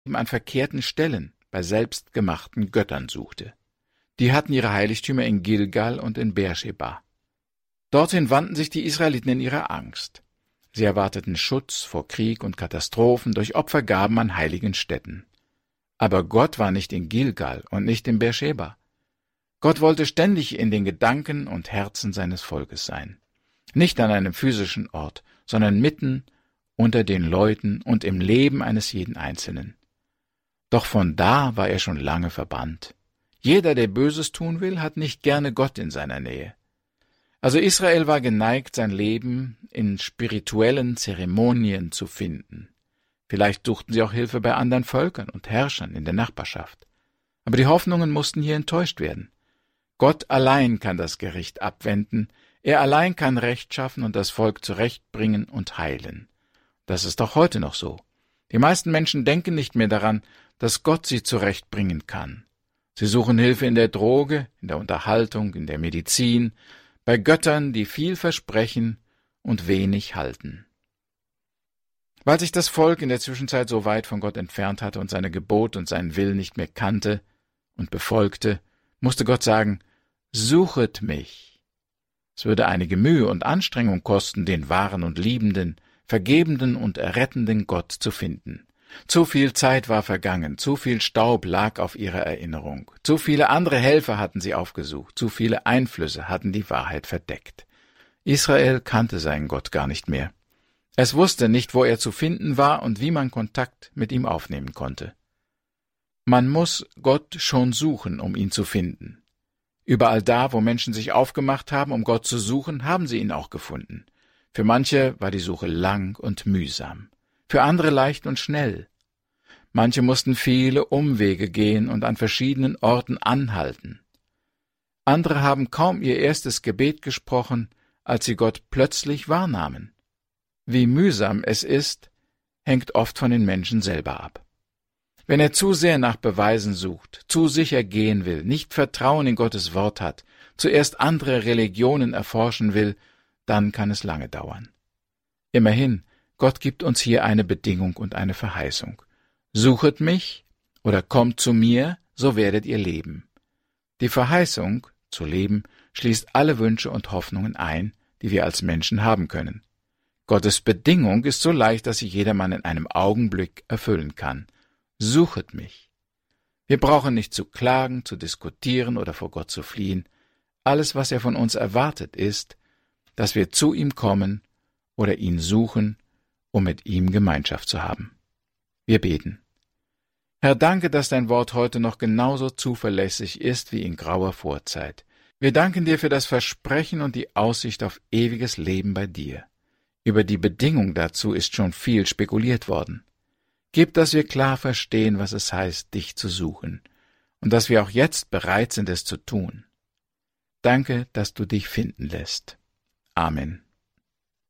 an verkehrten Stellen bei selbstgemachten Göttern suchte. Die hatten ihre Heiligtümer in Gilgal und in Beerscheba. Dorthin wandten sich die Israeliten in ihrer Angst. Sie erwarteten Schutz vor Krieg und Katastrophen durch Opfergaben an heiligen Stätten. Aber Gott war nicht in Gilgal und nicht in Beerscheba. Gott wollte ständig in den Gedanken und Herzen seines Volkes sein. Nicht an einem physischen Ort, sondern mitten unter den Leuten und im Leben eines jeden Einzelnen. Doch von da war er schon lange verbannt. Jeder, der Böses tun will, hat nicht gerne Gott in seiner Nähe. Also Israel war geneigt, sein Leben in spirituellen Zeremonien zu finden. Vielleicht suchten sie auch Hilfe bei anderen Völkern und Herrschern in der Nachbarschaft. Aber die Hoffnungen mussten hier enttäuscht werden. Gott allein kann das Gericht abwenden, er allein kann Recht schaffen und das Volk zurechtbringen und heilen. Das ist auch heute noch so. Die meisten Menschen denken nicht mehr daran, dass Gott sie zurechtbringen kann. Sie suchen Hilfe in der Droge, in der Unterhaltung, in der Medizin, bei Göttern, die viel versprechen und wenig halten. Weil sich das Volk in der Zwischenzeit so weit von Gott entfernt hatte und seine Gebote und seinen Willen nicht mehr kannte und befolgte, musste Gott sagen, »Suchet mich.« Es würde einige Mühe und Anstrengung kosten, den wahren und liebenden, vergebenden und errettenden Gott zu finden. Zu viel Zeit war vergangen, zu viel Staub lag auf ihrer Erinnerung, zu viele andere Helfer hatten sie aufgesucht, zu viele Einflüsse hatten die Wahrheit verdeckt. Israel kannte seinen Gott gar nicht mehr. Es wusste nicht, wo er zu finden war und wie man Kontakt mit ihm aufnehmen konnte. Man muss Gott schon suchen, um ihn zu finden. Überall da, wo Menschen sich aufgemacht haben, um Gott zu suchen, haben sie ihn auch gefunden. Für manche war die Suche lang und mühsam, für andere leicht und schnell. Manche mussten viele Umwege gehen und an verschiedenen Orten anhalten. Andere haben kaum ihr erstes Gebet gesprochen, als sie Gott plötzlich wahrnahmen. Wie mühsam es ist, hängt oft von den Menschen selber ab. Wenn er zu sehr nach Beweisen sucht, zu sicher gehen will, nicht Vertrauen in Gottes Wort hat, zuerst andere Religionen erforschen will, dann kann es lange dauern. Immerhin, Gott gibt uns hier eine Bedingung und eine Verheißung. Suchet mich oder kommt zu mir, so werdet ihr leben. Die Verheißung, zu leben, schließt alle Wünsche und Hoffnungen ein, die wir als Menschen haben können. Gottes Bedingung ist so leicht, dass sie jedermann in einem Augenblick erfüllen kann. Suchet mich. Wir brauchen nicht zu klagen, zu diskutieren oder vor Gott zu fliehen. Alles, was er von uns erwartet, ist, dass wir zu ihm kommen oder ihn suchen, um mit ihm Gemeinschaft zu haben. Wir beten. Herr, danke, dass dein Wort heute noch genauso zuverlässig ist wie in grauer Vorzeit. Wir danken dir für das Versprechen und die Aussicht auf ewiges Leben bei dir. Über die Bedingung dazu ist schon viel spekuliert worden. Gib, dass wir klar verstehen, was es heißt, dich zu suchen, und dass wir auch jetzt bereit sind, es zu tun. Danke, dass du dich finden lässt. Amen.